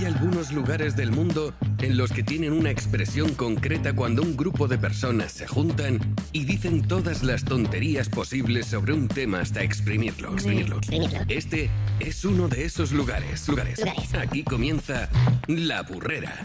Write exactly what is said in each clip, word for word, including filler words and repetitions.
Hay algunos lugares del mundo en los que tienen una expresión concreta cuando un grupo de personas se juntan y dicen todas las tonterías posibles sobre un tema hasta exprimirlo. exprimirlo. Este es uno de esos lugares. lugares. lugares. Aquí comienza La Burrera.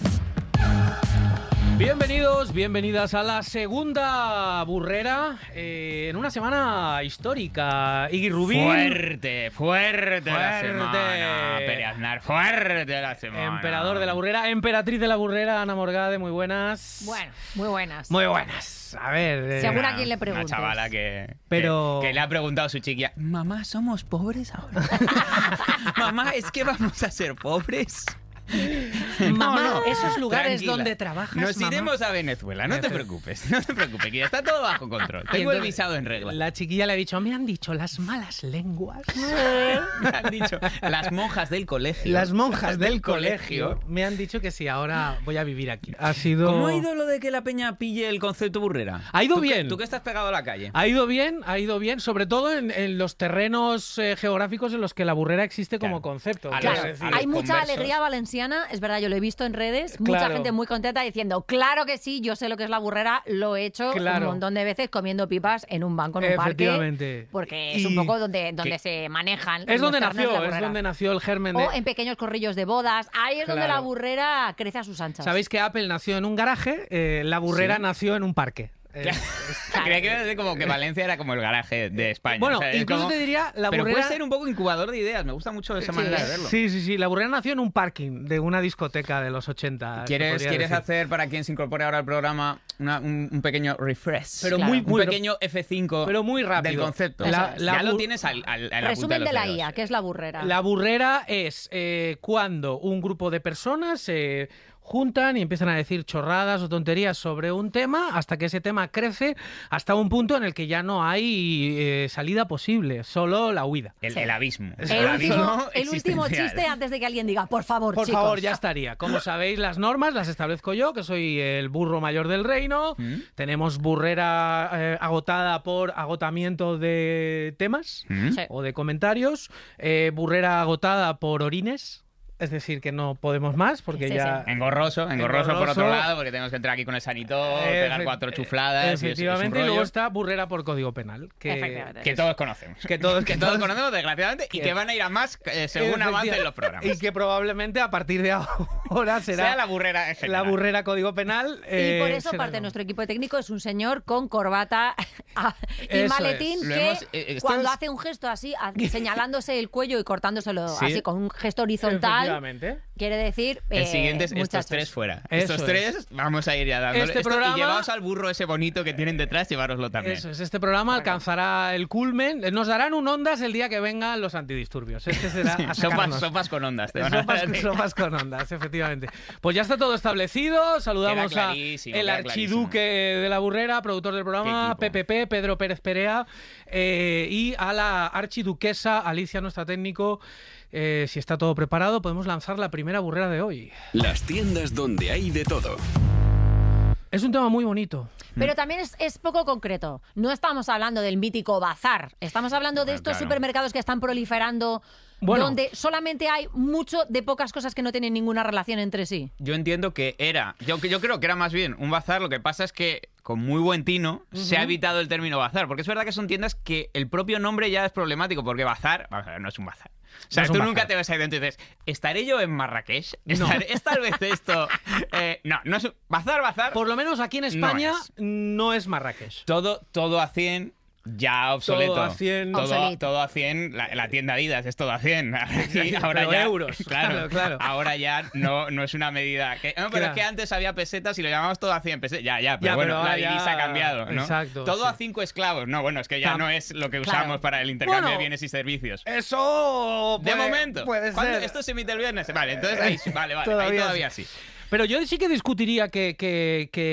Bienvenidos, bienvenidas a la segunda burrera eh, en una semana histórica. Iggy Rubín. Fuerte, fuerte, fuerte. la semana. Pere Aznar, fuerte la semana. Emperador de la burrera, emperatriz de la burrera, Ana Morgade, muy buenas. Bueno, muy buenas. Muy buenas. A ver. Eh, Seguro a quien le preguntes. Una chavala que, Pero... que, que le ha preguntado a su chiquilla: mamá, ¿somos pobres ahora? Mamá, ¿es que vamos a ser pobres? Mamá, no, no, esos lugares tranquila. donde trabajas, Nos mamá. iremos a Venezuela, no te preocupes, no te preocupes, que ya está todo bajo control. Tengo el visado en regla. La chiquilla le ha dicho, me han dicho las malas lenguas. Me han dicho las monjas del colegio. Las monjas del, del colegio. colegio me han dicho que sí, ahora voy a vivir aquí. Ha sido... ¿Cómo ha ido lo de que la peña pille el concepto burrera? Ha ido ¿Tú bien. Que, tú que estás pegado a la calle. Ha ido bien, ha ido bien, sobre todo en, en los terrenos eh, geográficos en los que la burrera existe como claro. concepto. A Claro, los, hay mucha conversos. alegría valenciana, es verdad, yo lo he visto en redes, mucha Claro. gente muy contenta diciendo, claro que sí, yo sé lo que es la burrera, lo he hecho Claro. un montón de veces comiendo pipas en un banco, en un parque, Efectivamente. porque es Y un poco donde, donde que- se manejan Es los donde terrenos de nació, la es burrera. donde nació el germen de... O en pequeños corrillos de bodas, ahí es donde Claro. la burrera crece a sus anchas. Sabéis que Apple nació en un garaje, eh, la burrera Sí. nació en un parque. Eh, Creía que iba a decir como que Valencia era como el garaje de España. Bueno, o sea, es incluso como- te diría, la Pero burrera... puede ser un poco incubador de ideas. Me gusta mucho esa Sí. manera de verlo. Sí, sí, sí. La burrera nació en un parking de una discoteca de los ochenta. se ¿Quieres, podría ¿quieres decir. hacer, para quien se incorpore ahora al programa, una- un, un pequeño refresh? Pero Claro. muy, un muy pequeño F cinco pero muy rápido. del concepto. La- Eso es. la ya lo bur- tienes al, al, en la punta Resumen los de la dedos. I A, que es la burrera. La burrera es eh, cuando un grupo de personas se juntan y empiezan a decir chorradas o tonterías sobre un tema hasta que ese tema crece hasta un punto en el que ya no hay eh, salida posible, solo la huida. El, Sí. el abismo. El, abismo último, el último existencial. chiste antes de que alguien diga, por favor, Por chicos. favor, ya estaría. Como sabéis, las normas las establezco yo, que soy el burro mayor del reino. ¿Mm? Tenemos burrera eh, agotada por agotamiento de temas ¿Mm? Sí. o de comentarios. Eh, burrera agotada por orines. Es decir, que no podemos más porque Sí, ya... sí. Engorroso, engorroso, por Engorroso. otro lado, porque tenemos que entrar aquí con el sanitor, pegar Efe- cuatro chufladas. y es- es un Efectivamente, y, rollo luego está burrera por código penal. Que, Efectivamente. que todos conocemos. Que todos- que todos conocemos, desgraciadamente, y que- que van a ir a más eh, según avancen los programas. Y que probablemente a partir de ahora será sea la burrera en general. la burrera código penal. Y eh, por eso será parte de no. nuestro equipo de técnico es un señor con corbata y Eso es. maletín Lo que hemos- eh, esto cuando es- hace un gesto así, a- señalándose el cuello y cortándoselo Sí. así con un gesto horizontal, Efectivamente. quiere decir El eh, siguiente es estos muchachos. tres fuera. Eso estos es. tres vamos a ir ya dándole. Este Esto- programa- Y llevaos al burro ese bonito que tienen detrás, llevároslo también. Eso es, este programa alcanzará el culmen. Nos darán un ondas el día que vengan los antidisturbios. Este será Sí, a sopas, sacarnos. sopas con ondas. Te van a Sopas, dar. sopas con ondas, efectivamente. Pues ya está todo establecido. Saludamos Queda a clarísimo, el queda archiduque de la burrera, productor del programa, Qué P equipo. P P, Pedro Pérez Perea, eh, y a la archiduquesa Alicia, nuestra técnico. Eh, si está todo preparado, podemos lanzar la primera burrera de hoy. Las tiendas donde hay de todo. Es un tema muy bonito. Pero también es, es poco concreto. No estamos hablando del mítico bazar. Estamos hablando de Ah, estos claro. supermercados que están proliferando, Bueno. donde solamente hay mucho de pocas cosas que no tienen ninguna relación entre sí. Yo entiendo que era. Yo, yo creo que era más bien un bazar. Lo que pasa es que, con muy buen tino, se ha evitado el término bazar. Porque es verdad que son tiendas que el propio nombre ya es problemático. Porque bazar, vamos a ver, no es un bazar. O sea, No es un tú bazar. nunca te vas a ir dentro y dices, ¿estaré yo en Marrakech? ¿Estaré- ¿Es tal vez esto? Eh, no, no es un... Bazar, bazar. Por lo menos aquí en España No es. no es Marrakech. Todo, todo a cien, ya obsoleto. Todo a cien. Todo, Obsoleto. todo a cien, la, la tienda Adidas es todo a cien. Aquí, ahora Pero ya, euros. Claro, Claro, claro. Ahora ya no, no es una medida. Que, no, pero Claro. es que antes había pesetas y lo llamamos todo a cien pesetas. Ya, ya, pero Ya, bueno, pero la ahora ya- divisa ha cambiado, ¿no? Exacto, Todo sí. a cinco esclavos. No, bueno, es que ya Tam- no es lo que Claro. usamos para el intercambio Bueno, de bienes y servicios. Eso De momento. puede ¿Cuándo- ser. Esto se emite el viernes. Vale, entonces ahí sí, vale, vale. Todavía ahí todavía sí. sí. Pero yo sí que discutiría que, que, que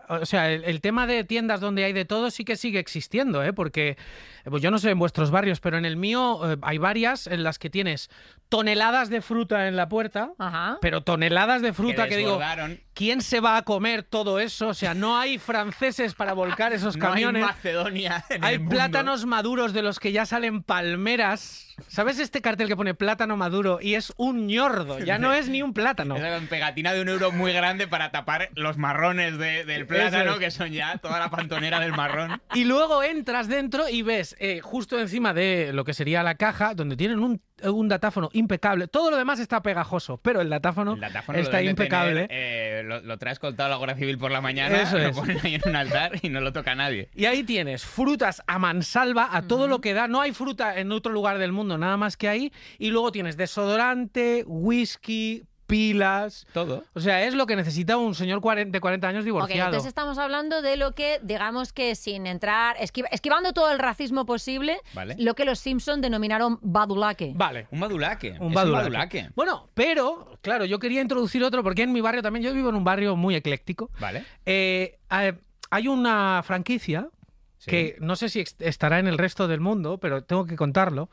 o sea, el, el tema de tiendas donde hay de todo sí que sigue existiendo, ¿eh? Porque pues yo no sé en vuestros barrios, pero en el mío eh, hay varias en las que tienes toneladas de fruta en la puerta, Ajá. pero toneladas de fruta que, Que digo, desbordaron. ¿quién se va a comer todo eso? O sea, no hay franceses para volcar esos No hay camiones. Macedonia en Hay el mundo. plátanos maduros de los que ya salen palmeras. ¿Sabes este cartel que pone plátano maduro y es un ñordo? Ya no es ni un plátano. Esa con pegatina de un euro muy grande para tapar los marrones de- del plátano, Eso es. que son ya toda la pantonera del marrón. Y luego entras dentro y ves eh, justo encima de lo que sería la caja, donde tienen un, un datáfono impecable. Todo lo demás está pegajoso, pero el datáfono, El datáfono lo está deben de impecable. tener, eh, lo, lo trae escoltado a la Guardia Civil por la mañana, Eso lo es. ponen ahí en un altar y no lo toca nadie. Y ahí tienes frutas a mansalva, a todo lo que da. No hay fruta en otro lugar del mundo, nada más que ahí. Y luego tienes desodorante, whisky, pilas. Todo. O sea, es lo que necesita un señor cuaren- de cuarenta años Ok, divorciado. entonces estamos hablando de lo que, digamos que sin entrar, esquiva- esquivando todo el racismo posible, Vale. lo que los Simpson denominaron badulaque. Vale. Un badulaque. Un Es badulaque. badulaque. Bueno, pero, claro, yo quería introducir otro porque en mi barrio también, yo vivo en un barrio muy ecléctico. Vale. Eh, eh, hay una franquicia Sí. que no sé si ex- estará en el resto del mundo, pero tengo que contarlo,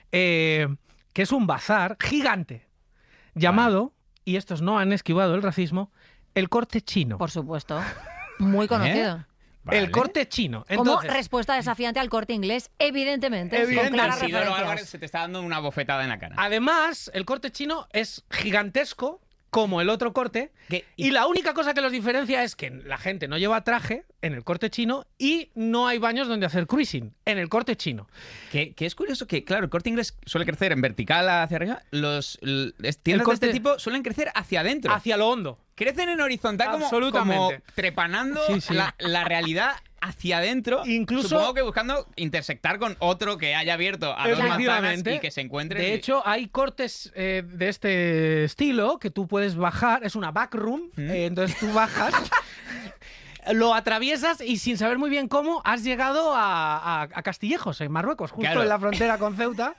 eh, que es un bazar gigante llamado, y estos no han esquivado el racismo, el Corte Chino. Por supuesto. Muy conocido. Vale. El Corte Chino. Como Entonces, respuesta desafiante al Corte Inglés, evidentemente. Con Evidentemente. claras Isidoro referencias. Álvarez se te está dando una bofetada en la cara. además, el Corte Chino es gigantesco como el otro corte. ¿Qué? Y la única cosa que los diferencia es que la gente no lleva traje en el Corte Chino y no hay baños donde hacer cruising en el Corte Chino. Que, que es curioso que, claro, el Corte Inglés suele crecer en vertical hacia arriba. Los l- es- tiendas Corte- de este tipo suelen crecer hacia adentro. Hacia lo hondo. Crecen en horizontal como, Absolutamente. como trepanando Sí, sí. La, la realidad hacia adentro. Incluso- Supongo que buscando intersectar con otro que haya abierto a dos manzanas Efectivamente. y que se encuentren. De y- hecho, hay cortes eh, de este estilo que tú puedes bajar. Es una backroom. ¿Mm? eh, entonces tú bajas, lo atraviesas y sin saber muy bien cómo has llegado a, a- a Castillejos, en Marruecos, justo Claro. en la frontera con Ceuta.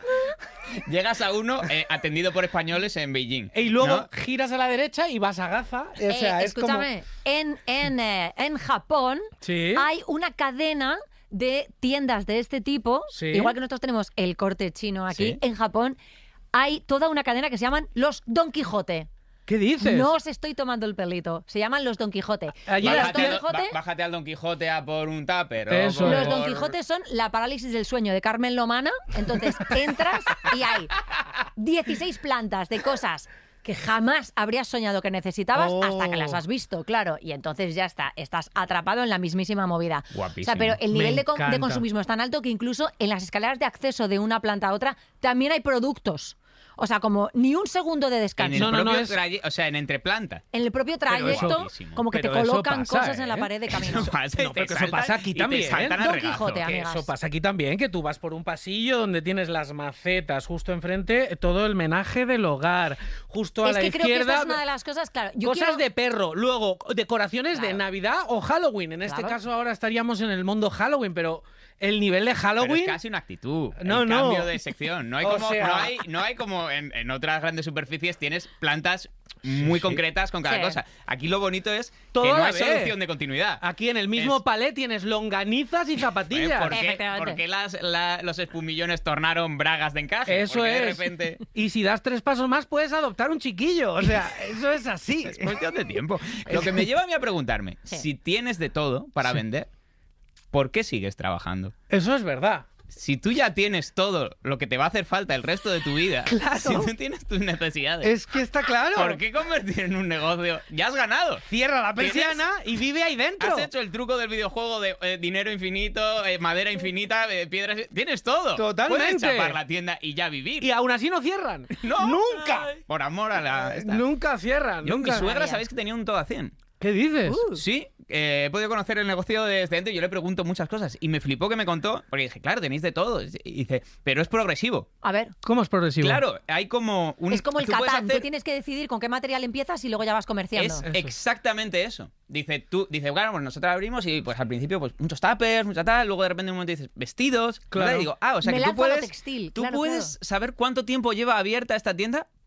Llegas a uno eh, atendido por españoles en Beijing. Y luego ¿no? giras a la derecha y vas a Gaza. O sea, Eh, es como... escúchame, en, en, eh, en Japón Sí. hay una cadena de tiendas de este tipo, Sí. igual que nosotros tenemos el Corte Chino aquí, Sí. en Japón hay toda una cadena que se llaman los Don Quijote. ¿Qué dices? No os estoy tomando el pelito, se llaman los Don Quijote. Allí Y los las Don Bájate, al- Quijote, ba- bájate al Don Quijote a por un tupper. o Eso por- es. los Don Quijote son la parálisis del sueño de Carmen Lomana. Entonces entras y hay dieciséis plantas de cosas que jamás habrías soñado que necesitabas Oh. hasta que las has visto, claro. Y entonces ya está, estás atrapado en la mismísima movida. Guapísimo. O sea, pero el Me nivel de, con- de encanta. consumismo es tan alto que incluso en las escaleras de acceso de una planta a otra también hay productos. O sea, como ni un segundo de En descanso. el No, no, no, propio es- traye- O sea, en entreplanta. En el propio Pero eso- trayecto, como que te pero eso colocan pasa, cosas en la ¿eh? pared de camino. Eso pasa y No, te pero que eso saltan- pasa aquí y te también, ¿eh? saltan al Don regazo. Quijote, Que amigas. eso pasa aquí también, que tú vas por un pasillo donde tienes las macetas justo enfrente, todo el menaje del hogar, justo a Es la que creo que izquierda. esta es una de las cosas, claro. Yo Cosas quiero- de perro, luego decoraciones de Claro. Navidad o Halloween. En este Claro. caso ahora estaríamos en el mundo Halloween, pero el nivel de Pero Halloween... es casi una actitud. No, el no. cambio de sección. No hay O como, sea- no hay, no hay como en, en otras grandes superficies tienes plantas muy concretas con cada Sí. cosa. Aquí lo bonito es Todo que a no la hay vez. solución de continuidad. Aquí en el mismo Es- palé tienes longanizas y Eh, zapatillas. ¿Por qué, Efectivamente. por qué las, la- los espumillos tornaron bragas de encaje? Eso Porque de es. repente... Y si das tres pasos más, puedes adoptar un chiquillo. O sea, eso es así. Es cuestión de tiempo. Lo que me lleva a mí a preguntarme, Sí. si tienes de todo para Sí. vender, ¿por qué sigues trabajando? Eso es verdad. Si tú ya tienes todo lo que te va a hacer falta el resto de tu vida, Claro. si tú tienes tus necesidades, Es que está claro. ¿por qué convertir en un negocio? Ya has ganado. Cierra la ¿Tienes? persiana y vive ahí dentro. Has hecho el truco del videojuego de eh, dinero infinito, eh, madera infinita, eh, piedras... Tienes todo. Totalmente. Puedes chapar la tienda y ya vivir. Y aún así no cierran. No. ¡Nunca! Por amor a la... esta. Nunca cierran. Yo, nunca. mi suegra, Maravilla. ¿sabéis que tenía un todo a cien? ¿Qué dices? Sí, eh, he podido conocer el negocio desde dentro y yo le pregunto muchas cosas. Y me flipó que me contó, porque dije, claro, tenéis de todo. Y dice, pero es progresivo. A ver, ¿Cómo es progresivo? Claro, hay como un... es como el tú puedes Catán. hacer- Tú tienes que decidir con qué material empiezas y luego ya vas comerciando. Es Eso. exactamente eso. Dice, tú, dice, claro, pues nosotros abrimos y pues al principio pues muchos tuppers, mucha tal, luego de repente en un momento dices, vestidos. Claro. ¿verdad? Y digo, ah, o sea Me que tú lanzo a lo puedes, textil, tú claro, puedes claro. saber cuánto tiempo lleva abierta esta tienda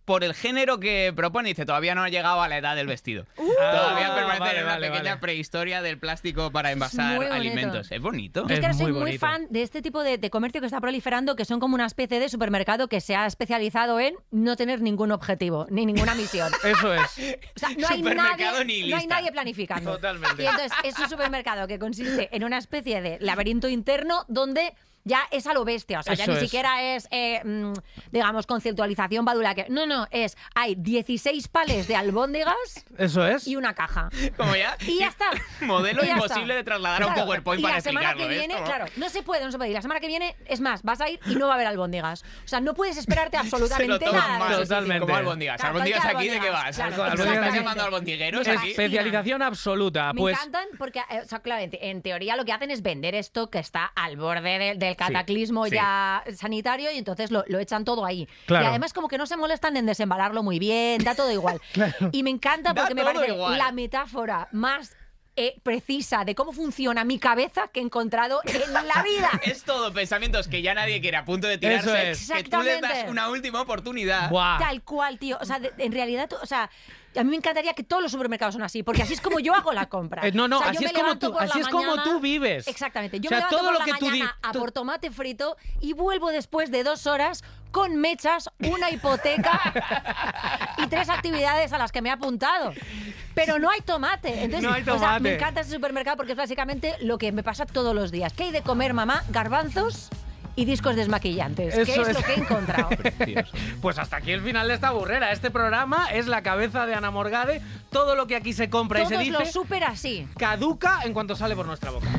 por el género que propone. Dice, todavía no ha llegado a la edad del vestido. Uh, todavía permanece vale, en una vale, pequeña vale. prehistoria del plástico para envasar alimentos. Es bonito. Es que es soy muy, muy bonito. fan de este tipo de, de comercio que está proliferando, que son como una especie de supermercado que se ha especializado en no tener ningún objetivo, ni ninguna misión. Eso es. O sea, no hay, nadie, ni no hay nadie planificando. Totalmente. Y entonces es un supermercado que consiste en una especie de laberinto interno donde ya es a lo bestia, o sea, Eso ya ni es. siquiera es, eh, mmm, digamos, conceptualización badulaque. No, no, es, hay dieciséis pales de albóndigas Eso es. y una caja. Como ya. Y ya está. Modelo Y ya imposible está. de trasladar a un Claro, PowerPoint y para la semana explicarlo. que ¿eh? viene, Esto- claro, no se puede, no se puede. Y la semana que viene, es más, vas a ir y no va a haber albóndigas. O sea, no puedes esperarte absolutamente Se lo toman nada. mal. de ese Totalmente. sitio. Como albóndigas. Claro, ¿Albóndigas cualquier aquí de qué vas? albóndigas, claro, ¿Estás exactamente. llamando albondigueros aquí? Especialización absoluta. Me Pues encantan porque, eh, o sea, claramente, en teoría lo que hacen es vender esto que está al borde de- del cataclismo sí. ya sanitario y entonces lo, lo echan todo ahí. Claro. Y además como que no se molestan en desembalarlo muy bien, da todo igual. Y me encanta Da porque me todo parece igual. la metáfora más eh, precisa de cómo funciona mi cabeza que he encontrado en la vida. Es todo pensamientos que ya nadie quiere a punto de tirarse. Eso es. Que tú les das Exactamente. una última oportunidad. Buah. Tal cual, tío. O sea, de- en realidad, tú- o sea, a mí me encantaría que todos los supermercados son así, porque así es como yo hago la compra. Eh, no, no, O sea, yo así me es como levanto tú- por la así es como mañana- tú vives. Exactamente. Yo O sea, me levanto todo por lo la que tú di- mañana a tú- por tomate frito y vuelvo después de dos horas con mechas, una hipoteca y tres actividades a las que me he apuntado. Pero no hay tomate. Entonces, No hay o sea, tomate. me encanta ese supermercado porque es básicamente lo que me pasa todos los días. ¿Qué hay de comer, mamá? Garbanzos y discos desmaquillantes. ¿Qué Eso es, es. lo que he encontrado? Pues hasta aquí el final de esta burrera. Este programa es la cabeza de Ana Morgade. Todo lo que aquí se compra y se Todos dice los súper así. caduca en cuanto sale por nuestra boca.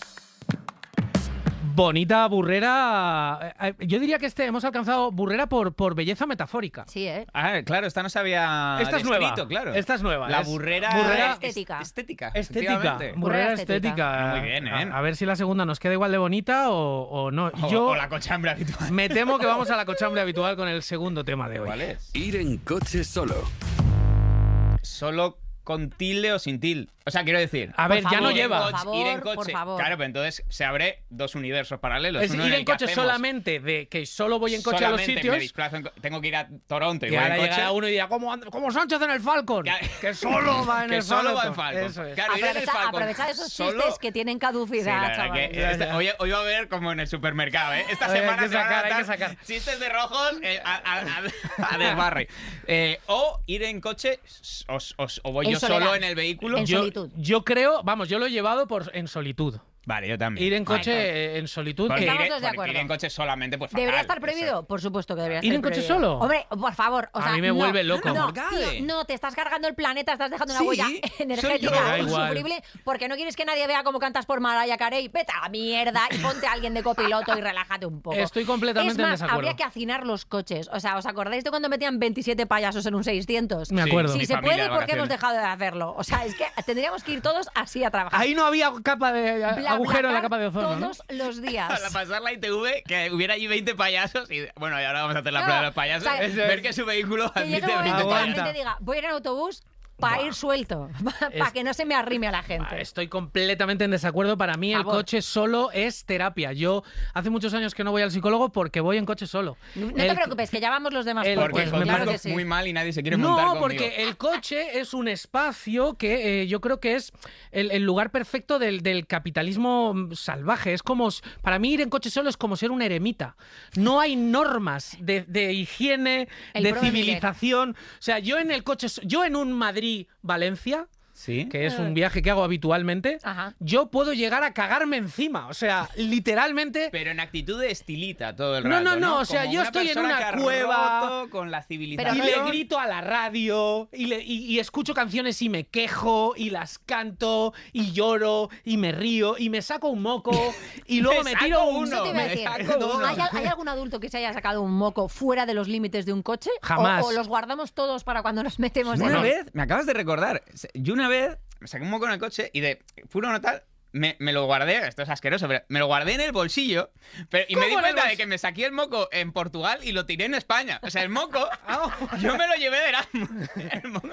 Bonita burrera. Eh, eh, Yo diría que este hemos alcanzado burrera por, por belleza metafórica. Sí, ¿eh? Ah, claro, esta no se había Esta es nueva. descrito, claro. Esta es nueva. La es burrera, burrera es- estética. estética. estética. efectivamente. Burrera Burrera estética. estética. Muy bien, ¿eh? A, a ver si la segunda nos queda igual de bonita o, o no. O, Yo o la cochambre habitual. me temo que vamos a la cochambre habitual con el segundo tema de hoy. ¿Cuál es? Ir en coche solo. Solo con tilde o sin tilde. O sea, quiero decir... A ver, Por ya no favor, ir en lleva. por coche- favor, ir en por coche. favor. Claro, pero entonces se abre dos universos paralelos. Es Uno ir el en que coche hacemos solamente de que solo voy en coche a los solamente sitios. me desplazo en co- tengo que ir a Toronto y Y voy ahora en coche. llegará uno y dirá, como, And- como Sánchez en el Falcon. Que- Que solo va en que el solo va Falcon. en Falcon. Eso es. Claro, ir en el Aprovecha, Falcon aprovecha esos solo- chistes que tienen Sí, caducidad, la verdad chaval. que Ya, este- ya. hoy, hoy va a ver como en el supermercado, ¿eh? Esta Hoy hay semana que se van a sacar, hay que dar sacar. chistes de rojos eh, a, a- a- a desbarre. Eh, o ir en coche o, o- o voy En yo soledad. solo en el vehículo. En Yo, solitud. yo creo, vamos, yo lo he llevado por, en solitud. Vale, yo también. Ir en coche Vale. eh, en solitud. Porque que- Estamos ir, todos de porque acuerdo. ir en coche solamente, pues fatal. ¿Debería estar Eso. prohibido? Por supuesto que debería ¿Ir estar en coche prohibido. solo? Hombre, por favor. O A sea, mí me no, vuelve loco. No, Morgade. tío, no, te estás cargando el planeta, estás dejando una Sí, huella soy yo. energética Me da igual. insufrible porque no quieres que nadie vea cómo cantas por Mariah Carey. Vete a la mierda y ponte a alguien de copiloto y relájate un poco. Estoy completamente es en más, desacuerdo. habría que hacinar los coches. O sea, ¿os acordáis de cuando metían veintisiete payasos en un seiscientos? Me Sí, acuerdo. Si Mi se familia puede, de ¿por qué hemos vacaciones. dejado de hacerlo? O sea, es que tendríamos que ir todos así a trabajar. Ahí no había capa de Bla, bla, agujero en la bla, capa de ozono, ¿no? todos los días. Para pasar la I T V, que hubiera allí veinte payasos y bueno, y ahora vamos a hacer la No, prueba de los payasos. o sea, Eso ver es. que su vehículo Que llegue admite un momento veinte que la Aguanta. gente diga, voy a ir en autobús para ir suelto, para Es- que no se me arrime a la gente. Ah, Estoy completamente en desacuerdo. Para mí el Favor. coche solo es terapia. Yo hace muchos años que no voy al psicólogo porque voy en coche solo. No El- te preocupes, que ya vamos los demás el- por Porque Pues el me contacto claro que es sí. muy mal y nadie se quiere montar No, conmigo. porque el coche es un espacio que eh, yo creo que es el, el lugar perfecto del, del capitalismo mm, salvaje. Es como, s- para mí ir en coche solo es como ser un eremita. No hay normas de, de higiene, El de pro de Miguel. civilización. O sea, yo en el coche, s- yo en un Madrid-Valencia, Sí. que es un viaje que hago habitualmente, Ajá. yo puedo llegar a cagarme encima. O sea, literalmente... Pero en actitud de estilita todo el No, rato. no, No, no, o sea, Como yo estoy en persona una que ha cueva roto con la Y civilización. le grito a la radio, y, le- y- y escucho canciones y me quejo, y las canto, y lloro, y me río, y me saco un moco, y luego me, Me tiro saco un... uno. Eso te iba a me decir. saco uno. ¿Hay, al- hay algún adulto que se haya sacado un moco fuera de los límites de un coche? ¿O- Jamás. ¿O, los guardamos todos para cuando nos metemos Una en vez, me acabas de recordar, yo una vez me saqué un moco en el coche y de puro notar me, me lo guardé, esto es asqueroso, pero me lo guardé en el bolsillo pero, y me di ¿Cómo en el cuenta de bolsillo? que me saqué el moco en Portugal y lo tiré en España. O sea, el moco, yo me lo llevé de Erasmus. El moco.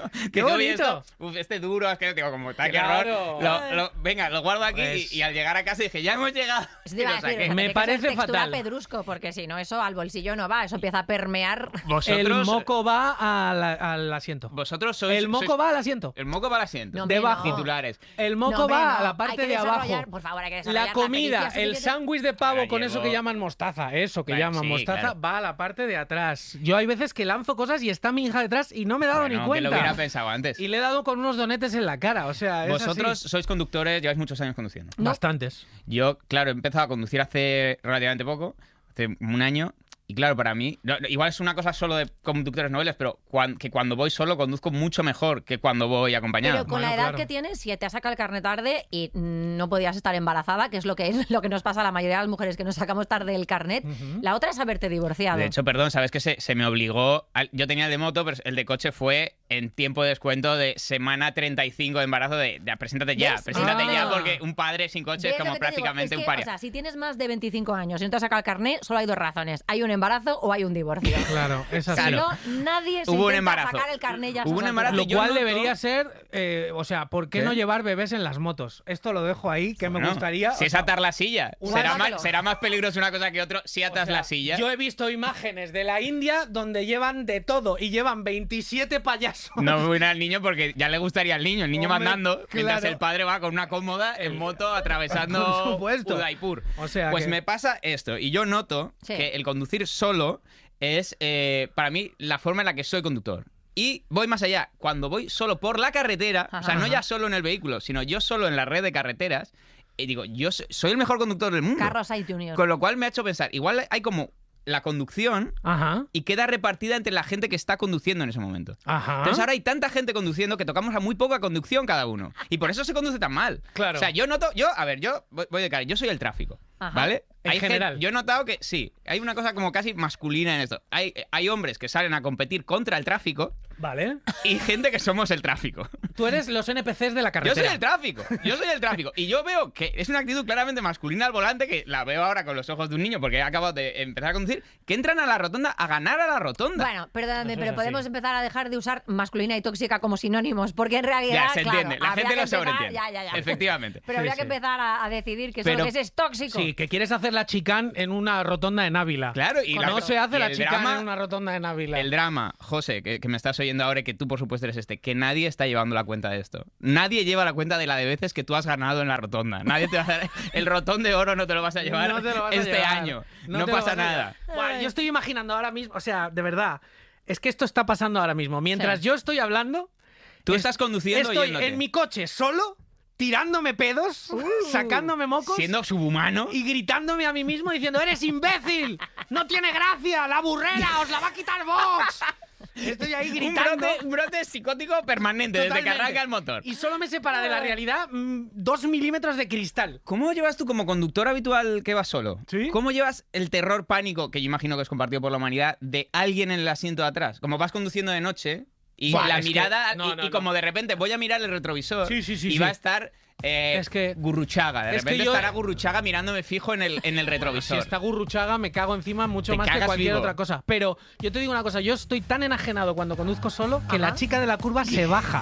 ¡Qué Que todo bonito! esto, uf, este duro, es que digo, como está, qué Claro. horror. Lo- lo- venga, lo guardo aquí Pues- y, y al llegar a casa dije, ya hemos llegado. Eso te iba a Y lo decir, saqué. o sea, Me tiene que parece ser textura fatal. pedrusco, porque si no, eso al bolsillo no va, eso empieza a permear. Vosotros, El moco va al, al asiento. vosotros sois... El moco sois- va al asiento. El moco va al asiento. No, hombre, Debajo. no. Titulares. El No, moco hombre, va no. a la Hay parte que de abajo. desarrollar, por favor, hay que desarrollar La comida, pericia el suficiente. sándwich de pavo con Gallego. eso que llaman mostaza, eso que Bueno, llaman sí, mostaza, claro. va a la parte de atrás. Yo hay veces que lanzo cosas y está mi hija detrás y no me he dado Bueno, ni que cuenta. lo hubiera pensado antes. Y le he dado con unos donetes en la cara, o sea, es Vosotros así. sois conductores, lleváis muchos años conduciendo. No. Bastantes. Yo, claro, he empezado a conducir hace relativamente poco, hace un año. Y claro, para mí, no, no, igual es una cosa solo de conductores noveles, pero cuan- que cuando voy solo conduzco mucho mejor que cuando voy acompañado. Pero con Bueno, la edad claro. que tienes, si te has sacado el carnet tarde y no podías estar embarazada, que es lo que es lo que nos pasa a la mayoría de las mujeres que nos sacamos tarde el carnet, la otra es haberte divorciado. De hecho, perdón, sabes que se, se me obligó. al- yo tenía el de moto, pero el de coche fue en tiempo de descuento de semana treinta y cinco de embarazo. De, de preséntate ya, ¿Ves? preséntate Ah. ya, porque un padre sin coche ¿Ves es lo como que te digo? prácticamente Es que, un paria. O sea, si tienes más de veinticinco años y no te has sacado el carnet, solo hay dos razones. Hay un embarazo o hay un divorcio. Claro, es así. Si Claro. no, nadie se Hubo un intenta embarazo. sacar el carnet ya a Hubo esas un alturas. embarazo. Lo yo cual noto- debería ser, eh, o sea, ¿por qué, ¿Qué? no llevar bebés en las motos? Esto lo dejo ahí, que me Bueno, gustaría. Si o es sea, atar la silla. un Será bájalo. más, será más peligroso una cosa que otro si o atas sea, la silla. Yo he visto imágenes de la India donde llevan de todo y llevan veintisiete payasos. No voy al niño porque ya le gustaría al niño, el niño Hombre, mandando, mientras claro. el padre va con una cómoda en moto atravesando Por supuesto. Udaipur. O sea pues que- me pasa esto, y yo noto Sí. que el conducir solo es, eh, para mí, la forma en la que soy conductor. Y voy más allá, cuando voy solo por la carretera, o sea, no Ajá. ya solo en el vehículo, sino yo solo en la red de carreteras, y digo, yo so- soy el mejor conductor del mundo. Carlos Sainz junior Con lo cual me ha hecho pensar, igual hay como la conducción Ajá, y queda repartida entre la gente que está conduciendo en ese momento. ajá. Entonces ahora hay tanta gente conduciendo que tocamos a muy poca conducción cada uno. Y por eso se conduce tan mal. Claro. O sea, yo noto, yo, a ver, yo voy voy de cara, yo soy el tráfico. Ajá. ¿Vale? En Hay gen- general. yo he notado que sí, hay una cosa como casi masculina en esto. Hay, hay hombres que salen a competir contra el tráfico Vale. y gente que somos el tráfico. Tú eres los N P Cs de la Yo carretera. soy el tráfico, yo soy el tráfico. Y yo veo que es una actitud claramente masculina al volante, que la veo ahora con los ojos de un niño porque he acabado de empezar a conducir, que entran a la rotonda a ganar a la rotonda. Bueno, perdóname, Eso pero es podemos así. empezar a dejar de usar masculina y tóxica como sinónimos, porque en realidad, ya, se claro, entiende, la habría gente que lo empezar- sobreentiende. Ya, ya, ya. Efectivamente. Pero Sí, habría sí. que empezar a, a decidir que Pero- eso que es tóxico. Sí, que quieres hacer la chicán en una rotonda de Ávila. Claro, y no la- se hace y la el chicán drama- en una rotonda de Ávila. El drama, José, que, que me estás oyendo ahora y que tú por supuesto eres este, que nadie está llevando la cuenta de esto. Nadie lleva la cuenta de la de veces que tú has ganado en la rotonda. Nadie te va a dar el rotón de oro, no te lo vas a llevar No te lo vas a este llevar. año. No, te lo pasa vas a nada. llevar. Buah, yo estoy imaginando ahora mismo, o sea, de verdad, es que esto está pasando ahora mismo. Mientras Sí. yo estoy hablando, Tú es- estás conduciendo estoy yéndote. en mi coche solo, tirándome pedos, sacándome mocos Siendo subhumano. y gritándome a mí mismo diciendo, ¡eres imbécil! ¡No tiene gracia! ¡La burrera! ¡Os la va a quitar Vox! Estoy ahí Un gritando. brote, un brote psicótico permanente desde que Totalmente. arranca el motor. Y solo me separa de la realidad mm, dos milímetros de cristal. ¿Cómo llevas tú como conductor habitual que vas solo? ¿Sí? ¿Cómo llevas el terror pánico, que yo imagino que es compartido por la humanidad, de alguien en el asiento de atrás? Como vas conduciendo de noche y Buah, la es que- mirada, no, y, no, y no. como de repente voy a mirar el retrovisor Sí, sí, sí, y sí. va a estar eh, Es que- Gurruchaga. De es que repente yo- estará Gurruchaga mirándome fijo en el, en el Si retrovisor. está Gurruchaga, me cago encima mucho Te más que cagas cualquier vivo. otra cosa. Pero yo te digo una cosa, yo estoy tan enajenado cuando conduzco solo que Ajá. la chica de la curva se baja.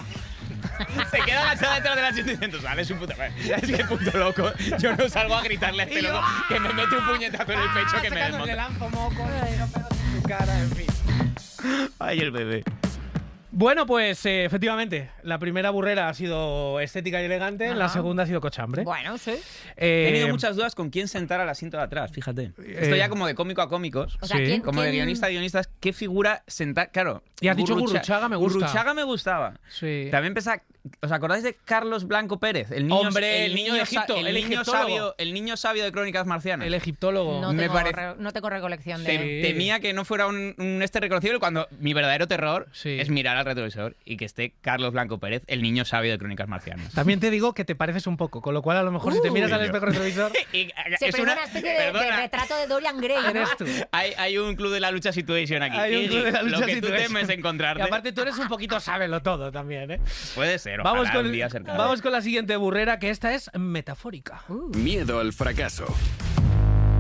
Se queda agachada detrás del asiento diciendo, sale su puta madre. Es que puto loco. Yo no salgo a gritarle a este Y yo, loco que me mete un puñetazo en el pecho que me Sacando- le desmonta. lanzo mocos, tiro pedos en su cara, en fin. Ay, el bebé. Bueno, pues eh, efectivamente, la primera burrera ha sido estética y elegante, la Ajá. segunda ha sido cochambre. Bueno, sí. Eh, He tenido muchas dudas con quién sentar al asiento de atrás, fíjate. Esto Eh, ya como de cómico a cómicos. O sea, Sí. ¿quién- Como de quién- guionista a guionistas, ¿qué figura sentar? Claro. Y has dicho Gurruchaga, me gusta. Gurruchaga me gustaba. Sí. También pensaba, ¿os acordáis de Carlos Blanco Pérez? El niño, Hombre, el niño de sa- Egipto, el, el niño egiptólogo. sabio, el niño sabio de Crónicas Marcianas. El egiptólogo. No Me tengo, parece- re- no tengo recolección Tem- de... Sí. Temía que no fuera un, un este reconocible cuando mi verdadero terror Sí. es mirar al retrovisor y que esté Carlos Blanco Pérez, el niño sabio de Crónicas Marcianas. También te digo que te pareces un poco, con lo cual a lo mejor si te miras al yo. espejo retrovisor, Y, Se es produce una, especie de, de perdona, retrato de Dorian Gray, ¿no? eres tú. hay, hay un club de la lucha situation aquí. Hay un Iggy, club de la lucha lo que tú situation. temes encontrarte. Y aparte tú eres un poquito sábelo todo también, ¿eh? Puede ser, Vamos ojalá con, un día ser capaz. vamos con la siguiente burrera, que esta es metafórica. Miedo al fracaso.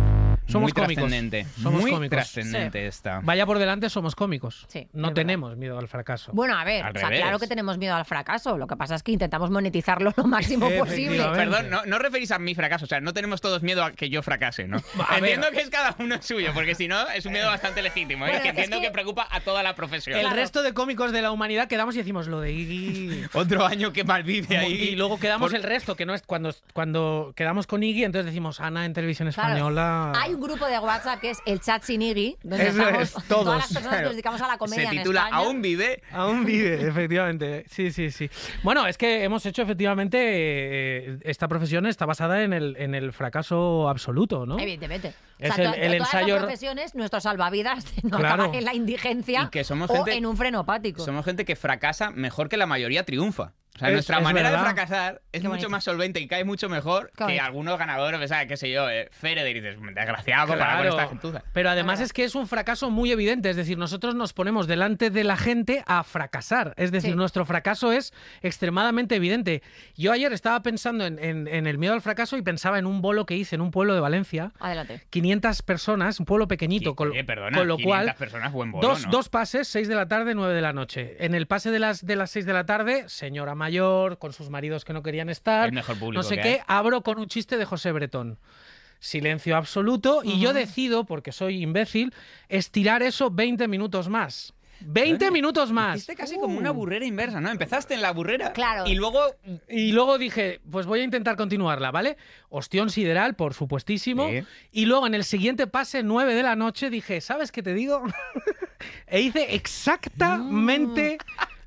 Somos muy cómicos. trascendente. Somos muy cómicos. trascendente Sí. esta. Vaya por delante, somos cómicos. Sí, no es tenemos miedo al fracaso. Bueno, a ver, Al o sea, revés. claro que tenemos miedo al fracaso. Lo que pasa es que intentamos monetizarlo lo máximo posible. Efectivamente. Perdón, no, no referís a mi fracaso, o sea, no tenemos todos miedo a que yo fracase, ¿no? A ver. Entiendo que es cada uno suyo, porque si no, es un miedo bastante legítimo, ¿eh? Bueno, que es entiendo que... que- preocupa a toda la profesión. El Claro. resto de cómicos de la humanidad quedamos y decimos lo de Iggy. Otro año que malvive ahí. Y luego quedamos Por- el resto, que no es cuando, cuando quedamos con Iggy, entonces decimos Ana en televisión Claro. española. Hay un grupo de WhatsApp que es el chat sin Iggy, donde Eso estamos es, todas todos. las personas que nos dedicamos a la comedia Se en titula España. Aún vive. Aún vive, efectivamente. Sí, sí, sí. Bueno, es que hemos hecho efectivamente. eh, esta profesión está basada en el, en el fracaso absoluto, ¿no? Evidentemente. Es o sea, el- to- el todas ensayo- las profesiones, nuestros salvavidas de no Claro. acabar en la indigencia Y que somos o gente- en un frenopático. Somos gente que fracasa mejor que la mayoría triunfa. O sea, Es- nuestra es manera verdad. de fracasar es Qué mucho bonito. más solvente y cae mucho mejor Qué que bonito. algunos ganadores, o sea, qué sé yo, eh, Federer, y dices, desgraciado comparado con esta gentuza. Pero además Claro. es que es un fracaso muy evidente, es decir, nosotros nos ponemos delante de la gente a fracasar, es decir, Sí. nuestro fracaso es extremadamente evidente. Yo ayer estaba pensando en, en- en el miedo al fracaso y pensaba en un bolo que hice en un pueblo de Valencia, Adelante. quinientas personas, un pueblo pequeñito, con, Oye, perdona, con lo quinientas cual... personas, buen bolo, Dos, ¿no? dos pases, seis de la tarde, nueve de la noche. En el pase de las, de las seis de la tarde, señora mayor, con sus maridos que no querían estar, El mejor público no sé que qué, hay. abro con un chiste de José Bretón. Silencio absoluto y yo decido, porque soy imbécil, estirar eso veinte minutos más. veinte minutos más. Hiciste casi como una burrera inversa, ¿no? Empezaste en la burrera Claro. y luego... Y luego dije, pues voy a intentar continuarla, ¿vale? Ostión sideral, por supuestísimo. Sí. Y luego en el siguiente pase, nueve de la noche, dije, ¿sabes qué te digo? e hice exactamente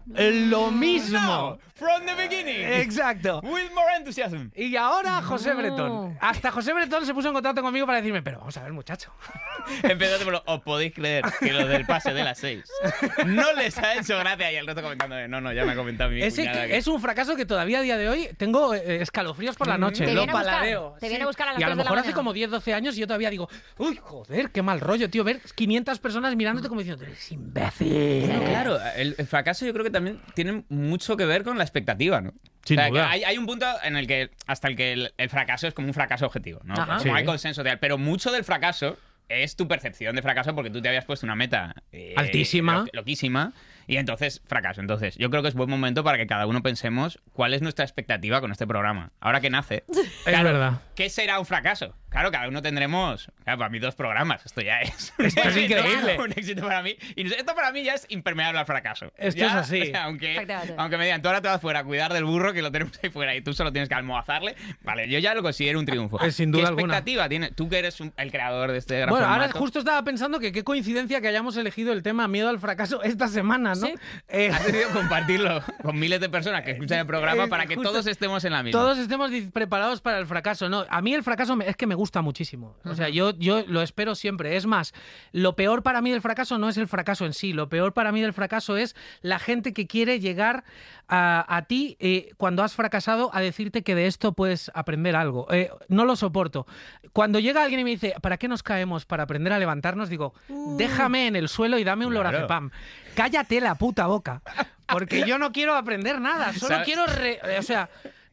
lo mismo. No, from the beginning. Exacto. With more enthusiasm. Y ahora José No. Bretón. Hasta José Bretón se puso en contacto conmigo para decirme, pero vamos a ver, muchacho. Empezaste por lo, os podéis creer que lo del pase de las seis no les ha hecho gracia y el resto comentando, de, no, no, ya me ha comentado mi Ese cuñada que- que- es un fracaso que todavía a día de hoy tengo eh, escalofríos por la noche. Te lo viene a buscar, paladeo. te viene a buscar a las Y a lo tres de la mejor hace mañana. como diez, doce años y yo todavía digo, uy, joder, qué mal rollo, tío. Ver quinientas personas mirándote como diciendo, eres imbécil. Bueno, claro, el, el fracaso yo creo que también tiene mucho que ver con la expectativa, ¿no? Sin O sea, que duda. hay, hay un punto en el que hasta el que el, el fracaso es como un fracaso objetivo, ¿no? Ajá. Como Sí. hay consenso tal, pero mucho del fracaso es tu percepción de fracaso porque tú te habías puesto una meta eh, Altísima. lo- loquísima y entonces fracaso. Entonces, yo creo que es buen momento para que cada uno pensemos cuál es nuestra expectativa con este programa. Ahora que nace, Es claro, verdad. ¿qué será un fracaso? Claro, cada uno tendremos, claro, para mí dos programas, esto ya es. Esto es increíble. Un éxito para mí. Y esto para mí ya es impermeable al fracaso. Esto Ya, es así. o sea, aunque, Exactamente. aunque me digan, tú ahora te vas fuera a cuidar del burro que lo tenemos ahí fuera y tú solo tienes que almohazarle. Vale, yo ya lo considero un triunfo. Eh, sin duda ¿Qué alguna. expectativa tienes? Tú que eres un- el creador de este gran Bueno, ahora formato. justo estaba pensando que qué coincidencia que hayamos elegido el tema miedo al fracaso esta semana, ¿no? Sí. Eh, Has decidido compartirlo con miles de personas que escuchan el programa Eh, para que justo- todos estemos en la misma. Todos estemos di- preparados para el fracaso. No, a mí el fracaso me- es que me gusta muchísimo. O sea, yo, yo lo espero siempre. Es más, lo peor para mí del fracaso no es el fracaso en sí. Lo peor para mí del fracaso es la gente que quiere llegar a, a ti eh, cuando has fracasado a decirte que de esto puedes aprender algo. Eh, no lo soporto. Cuando llega alguien y me dice, ¿para qué nos caemos? Para aprender a levantarnos, digo, déjame en el suelo y dame un Claro. lorazepam. Cállate la puta boca. Porque yo no quiero aprender nada. Solo ¿Sabes? quiero, re- o sea,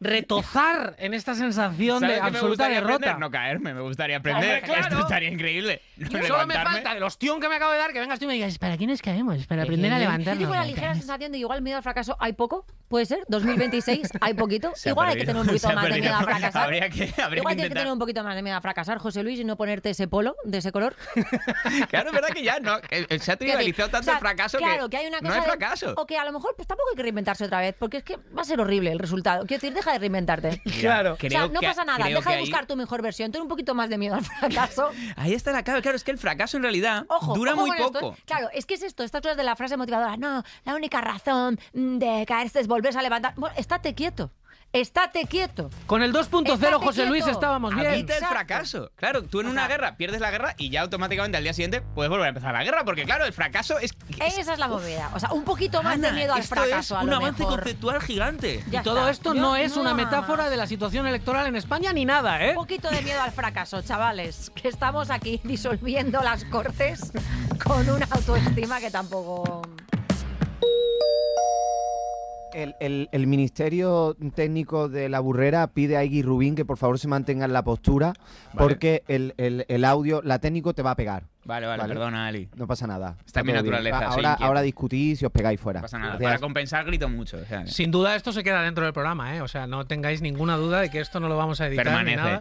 retozar en esta sensación ¿Sabes de qué me absoluta gustaría derrota. aprender? No caerme, me gustaría aprender. Hombre, claro. Esto estaría increíble. Yo solo me Levantarme. falta del ostión que me acabo de dar que vengas tú y me digas, ¿para qué nos caemos? Para aprender a Yo levantarnos. tengo la ligera sensación de que igual miedo al fracaso hay poco, puede ser, dos mil veintiséis hay poquito. Se ha Igual hay que perdido, tener un poquito se ha más de perdido. miedo a fracasar. Habría que, habría Igual que tienes que intentar. tener un poquito más de miedo a fracasar, José Luis, y no ponerte ese polo de ese color. Claro, es verdad que ya no. que Se ha trivializado tanto O sea, el fracaso claro, que, que hay una no cosa es de- fracaso. o que a lo mejor pues tampoco hay que reinventarse otra vez, porque es que va a ser horrible el resultado. Quiero decir, deja de reinventarte. Claro. O sea, Creo no que- pasa nada, creo deja que de ahí- buscar tu mejor versión, ten un poquito más de miedo al fracaso. Ahí está la clave. Claro, es que el fracaso en realidad Ojo, dura ojo muy con esto, poco. ¿eh? Claro, es que es esto, estas cosas de la frase motivadora. No, la única razón mm, de caerse es volverse a levantar. Bueno, estate quieto. Estate quieto. Con el dos punto cero, Estate José Luis, quieto. estábamos bien. Habita el Exacto. fracaso. Claro, tú en O una sea- guerra pierdes la guerra y ya automáticamente al día siguiente puedes volver a empezar la guerra. Porque claro, el fracaso es. es- Esa es la movida. O sea, un poquito más de Ana, miedo al esto fracaso. es a un lo avance mejor. conceptual gigante. Ya Y todo está. esto Yo no es una nada metáfora más. de la situación electoral en España ni nada, ¿eh? Un poquito de miedo al fracaso, chavales. Que estamos aquí disolviendo las cortes con una autoestima que tampoco. El, el, el Ministerio Técnico de la Burrera pide a Iggy Rubín que por favor se mantenga en la postura, Vale. porque el, el, el audio, la técnico te va a pegar. Vale, vale, Vale. perdona, Ali. No pasa nada. Está en mi todo bien. naturaleza, soy Ahora, inquieto. ahora discutís y os pegáis fuera. No pasa nada. Gracias. Para compensar grito mucho. O sea, que- Sin duda esto se queda dentro del programa, ¿eh? O sea, no tengáis ninguna duda de que esto no lo vamos a editar Permanece. ni nada.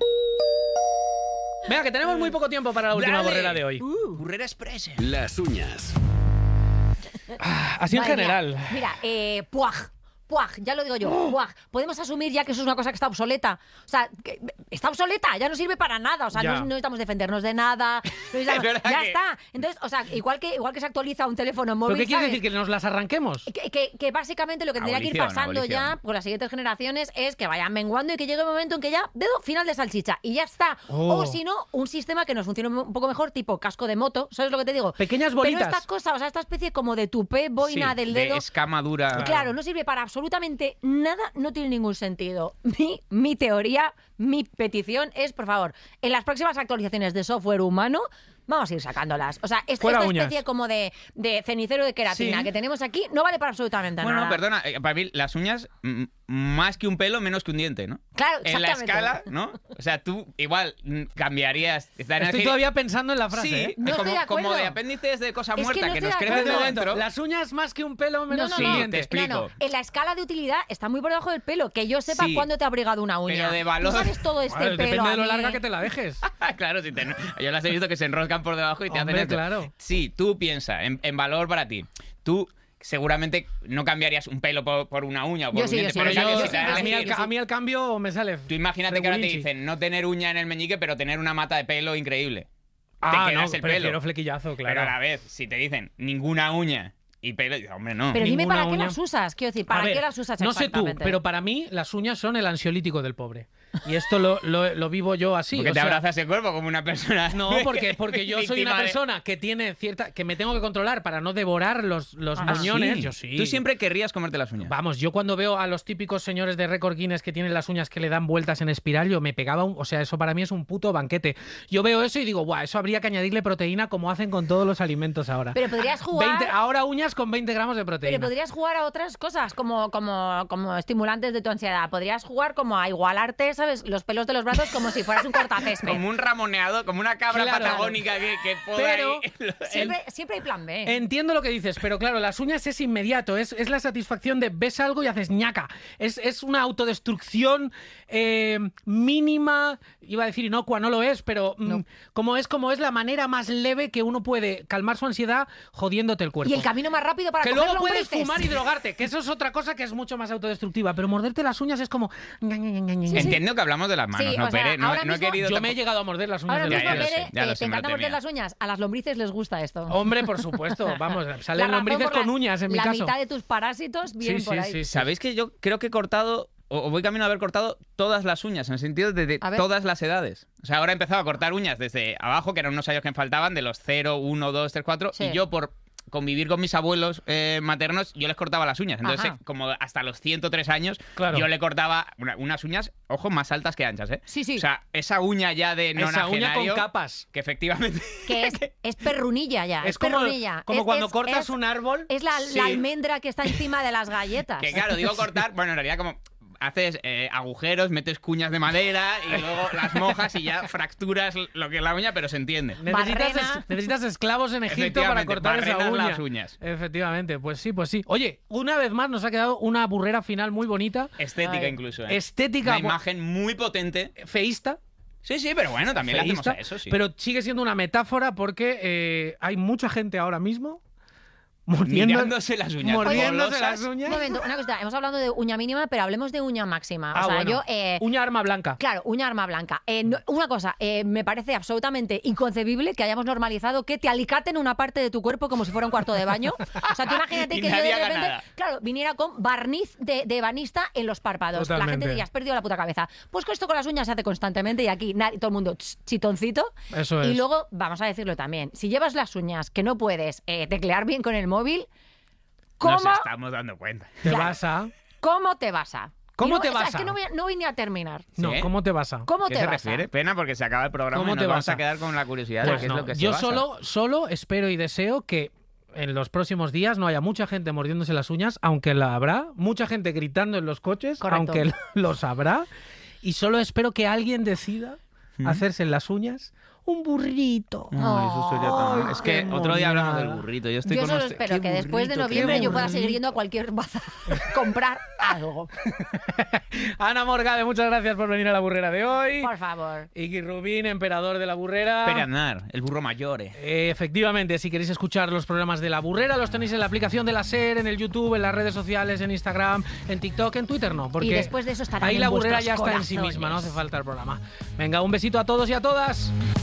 Venga, que tenemos muy poco tiempo para la última Dale. borrera de hoy. Burrera Express. Las uñas. Así en Madre mía. general. Mira, eh, puaj. Puaj, ya lo digo yo, puaj. Podemos asumir ya que eso es una cosa que está obsoleta. O sea, que está obsoleta, ya no sirve para nada. O sea, Ya. no, no necesitamos defendernos de nada. no necesitamos- verdad ya que- está. Entonces, o sea, igual que, igual que se actualiza un teléfono móvil. ¿Pero qué quiere ¿sabes? decir? ¿Que nos las arranquemos? Que, que- que básicamente lo que tendría que ir Abolición, pasando abolición. ya con las siguientes generaciones es que vayan menguando y que llegue un momento en que ya, dedo final de salchicha y ya está. Oh. O si no, un sistema que nos funcione un poco mejor, tipo casco de moto, ¿sabes lo que te digo? Pequeñas bolitas. Pero esta cosa, o sea, esta especie como de tupé, boina Sí, del de dedo. escama dura. Claro, no sirve para absolutamente nada, no tiene ningún sentido. Mi, mi teoría, mi petición es, por favor, en las próximas actualizaciones de software humano, vamos a ir sacándolas. O sea, esta, Fuera esta uñas. especie como de, de cenicero de queratina Sí. que tenemos aquí no vale para absolutamente Bueno, nada. perdona, eh, para mí las uñas, mm, más que un pelo, menos que un diente, ¿no? Claro, En la exactamente. escala, ¿no? O sea, tú igual mm, cambiarías. estarías Estoy que- todavía pensando en la frase, Sí, ¿eh? No estoy como, de acuerdo. como de apéndices de cosa Es que muerta no que, estoy nos de crecen de acuerdo. dentro. Las uñas más que un pelo, menos No, no, que un no. diente. Te explico. No, no. En la escala de utilidad está muy por debajo del pelo. Que yo sepa Sí. cuándo te ha abrigado una uña. Pero de valor- Tú sabes todo este Vale, pelo. depende a de lo mí. larga que te la dejes. Claro, si te- yo las he visto que se enroscan por debajo y te Hombre, hacen esto. claro. Sí, tú piensa en, en valor para ti. Tú seguramente no cambiarías un pelo por, por una uña o por Yo un sí, yo diente, sí, pero Pero yo ya yo, que sí, si te yo das a, mí que- el, ca- a mí el cambio me sale. Tú imagínate que ahora te regulinchi. dicen no tener uña en el meñique, pero tener una mata de pelo increíble. Ah, te quedas no, el prefiero pelo. flequillazo, claro. Pero a la vez, si te dicen ninguna uña y pelo, dices, hombre, no. Pero dime Ninguna para qué uña. las usas. Quiero decir, A ¿para ver, qué las usas no sé tú, exactamente? pero para mí las uñas son el ansiolítico del pobre. Y esto lo, lo- lo vivo yo así. porque o te sea, abrazas el cuerpo como una persona. No, porque, porque yo soy víctima una de- persona que tiene cierta. Que me tengo que controlar para no devorar los, los Ah, muñones. sí. Yo sí. Tú siempre querrías comerte las uñas. Vamos, yo cuando veo a los típicos señores de récord Guinness que tienen las uñas que le dan vueltas en espiral, yo me pegaba un... O sea, eso para mí es un puto banquete. Yo veo eso y digo, guau, eso habría que añadirle proteína como hacen con todos los alimentos ahora. Pero podrías jugar... veinte ahora uñas con veinte gramos de Pero proteína. podrías jugar a otras cosas como, como, como estimulantes de tu ansiedad. Podrías jugar como a igualarte, ¿sabes? Los pelos de los brazos como si fueras un cortacésped. Como un ramoneado, como una cabra Claro. patagónica que, que poda Pero ahí el- Siempre, siempre hay plan B. Entiendo lo que dices, pero claro, las uñas es inmediato, es, es la satisfacción de ves algo y haces ñaca. Es, es una autodestrucción eh, mínima, iba a decir inocua, no lo es, pero mm, No. como es como es la manera más leve que uno puede calmar su ansiedad jodiéndote el cuerpo. Y el camino más rápido para que coger luego puedes lombrices. fumar y drogarte, que eso es otra cosa que es mucho más autodestructiva, pero morderte las uñas es como... Entiendo que hablamos de las manos, Sí, no, o sea, Pere. No, ahora no he mismo- querido Yo me he tampoco- llegado a morder las uñas Ahora de Ya, los mismo, ya lo pies. sé, Pere, ya lo eh, sé, te me lo encanta morder temía. las uñas. A las lombrices les gusta esto. Hombre, por supuesto, vamos, La salen razón lombrices por la- con uñas en mi la caso. mitad de tus parásitos vienen Sí, por sí, ahí. sí, sí. ¿Sabéis que yo creo que he cortado, o o voy camino a haber cortado todas las uñas, en el sentido de, de A ver. todas las edades? O sea, ahora he empezado a cortar uñas desde abajo, que eran unos años que me faltaban, de los cero, uno, dos, tres, cuatro, Sí. y yo por convivir con mis abuelos eh, maternos, yo les cortaba las uñas. Entonces, Ajá. eh, como hasta los ciento tres años, Claro. yo le cortaba una- unas uñas, ojo, más altas que anchas, ¿eh? Sí, sí. O sea, esa uña ya de Esa uña con nonagenario, capas. que efectivamente... Que es, es perrunilla ya. Es, Es como, perrunilla. como Es- cuando es- cortas es- un árbol. Es la, Sí. la almendra que está encima de las galletas. Que claro, digo cortar, bueno, en realidad como haces eh, agujeros, metes cuñas de madera y luego las mojas y ya fracturas lo que es la uña, pero se entiende. Necesitas, Barrena. es- necesitas esclavos en Egipto para Efectivamente, cortar esa barrenas uña. las uñas. Efectivamente, pues sí, pues sí. Oye, una vez más nos ha quedado una burrera final muy bonita, Estética Ay. incluso, ¿eh? estética, Una imagen muy potente. feísta, Sí, sí, pero bueno, también le hacemos feísta, a eso, sí. pero sigue siendo una metáfora porque eh, hay mucha gente ahora mismo mordiendo, Mirándose las uñas. mordiéndose golosas. las Un uñas. momento, una cosa. Hemos hablado de uña mínima, pero hablemos de uña máxima. O Ah, sea, bueno. yo... eh, Uña arma blanca. Claro, uña arma blanca. Eh, no- una cosa, eh, me parece absolutamente inconcebible que hayamos normalizado que te alicaten una parte de tu cuerpo como si fuera un cuarto de baño. O sea, tú imagínate Y que yo nadie de haga repente, nada. claro, viniera con barniz de, de ebanista en los párpados. La Totalmente. gente diría, has perdido la puta cabeza. Pues con esto con las uñas se hace constantemente y aquí nadie, todo el mundo ch, chitoncito. Eso es. Y luego, vamos a decirlo también, si llevas las uñas que no puedes eh, teclear bien con el móvil, ¿cómo, Nos estamos dando cuenta. Te Claro. vas a... ¿cómo te vas a? ¿Cómo Y no- te o sea, vas Es que a? no voy, a- no voy ni a terminar. No, ¿Sí? ¿cómo te vas a? ¿Cómo ¿Qué te se vas a? refiere? Pena porque se acaba el programa ¿Cómo y nos te vamos vas a? a quedar con la curiosidad Pues de qué no, es lo que se yo basa. solo, solo espero y deseo que en los próximos días no haya mucha gente mordiéndose las uñas, aunque la habrá, mucha gente gritando en los coches, Correcto. aunque los habrá, y solo espero que alguien decida ¿Mm? hacerse en las uñas un burrito. Ay, eso sería tan- Ay, es que qué otro día hablamos monada. del burrito. Yo estoy Yo con solo usted- espero qué que después de burrito, qué noviembre yo pueda burrito. seguir yendo a cualquier bazar comprar algo. Ana Morgade, muchas gracias por venir a la burrera de hoy. Por favor. Iggy Rubín, emperador de la burrera. Pereaznar, el burro mayor. eh. Eh, efectivamente, si queréis escuchar los programas de La Burrera, los tenéis en la aplicación de la SER, en el YouTube, en las redes sociales, en Instagram, en TikTok, en Twitter no, porque Y después de eso estarán ahí en La Burrera vuestros ya está en sí corazones. misma, no hace falta el programa. Venga, un besito a todos y a todas.